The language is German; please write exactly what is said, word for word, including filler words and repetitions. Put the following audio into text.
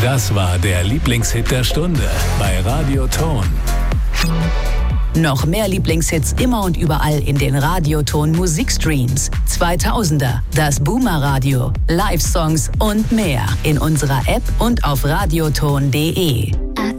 Das war der Lieblingshit der Stunde bei Radioton. Noch mehr Lieblingshits immer und überall in den Radioton Musikstreams. zweitausender, das Boomer Radio, Live-Songs und mehr in unserer App und auf radioton punkt de.